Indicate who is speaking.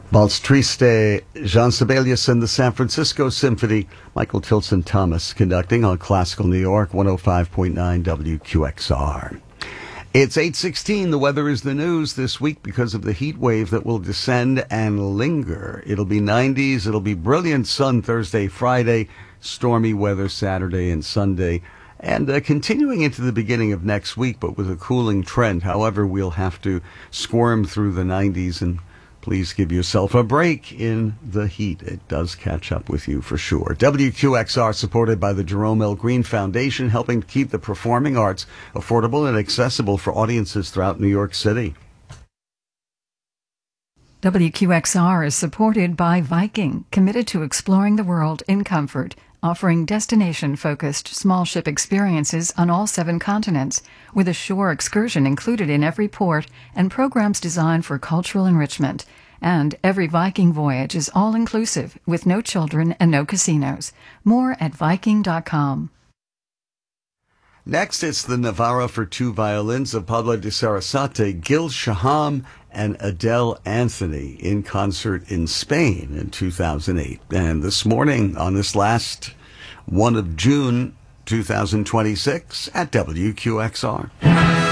Speaker 1: Vals Triste, Jean Sibelius and the San Francisco Symphony. Michael Tilson Thomas conducting on Classical New York, 105.9 WQXR. It's 8:16. The weather is the news this week because of the heat wave that will descend and linger. It'll be 90s. It'll be brilliant sun Thursday, Friday, stormy weather Saturday and Sunday, and continuing into the beginning of next week, but with a cooling trend. However, we'll have to squirm through the 90s, and please give yourself a break in the heat. It does catch up with you for sure. WQXR, supported by the Jerome L. Green Foundation, helping to keep the performing arts affordable and accessible for audiences throughout New York City.
Speaker 2: WQXR is supported by Viking, committed to exploring the world in comfort, offering destination-focused small ship experiences on all 7 continents, with a shore excursion included in every port and programs designed for cultural enrichment. And every Viking voyage is all-inclusive, with no children and no casinos. More at Viking.com.
Speaker 1: Next, it's the Navarra for 2 violins of Pablo de Sarasate, Gil Shaham, and Adele Anthony in concert in Spain in 2008. And this morning, on this last 1 of June 2026, at WQXR.